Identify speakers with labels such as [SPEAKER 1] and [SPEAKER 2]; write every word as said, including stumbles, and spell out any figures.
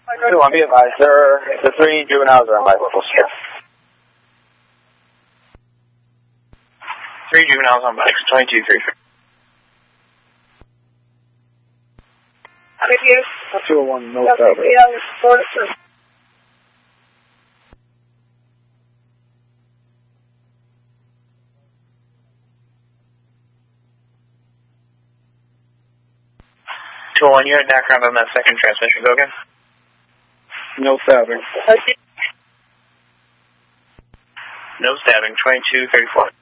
[SPEAKER 1] Two, I'm be advised, there, the three juveniles are on bicycles. Three juveniles on bikes, twenty-two, three.
[SPEAKER 2] With you.
[SPEAKER 1] two oh one, no problem. two oh one, you had background on that second transmission, go again? No stabbing.
[SPEAKER 2] Okay.
[SPEAKER 1] No stabbing, twenty-two, thirty-four.